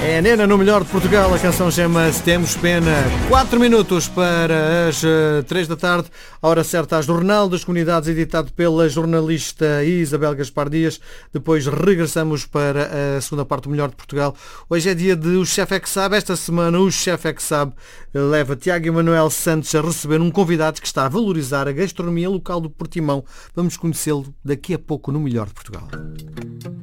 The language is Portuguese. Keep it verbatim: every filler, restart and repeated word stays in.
É Nena no Melhor de Portugal, a canção chama-se Temos Pena. quatro minutos para as três da tarde, hora certa às Jornal das Comunidades, editado pela jornalista Isabel Gaspar Dias. Depois regressamos para a segunda parte do Melhor de Portugal. Hoje é dia de O Chefe é que Sabe. Esta semana o Chefe é que Sabe leva Tiago Emanuel Santos a receber um convidado que está a valorizar a gastronomia local do Portimão. Vamos conhecê-lo daqui a pouco no Melhor de Portugal.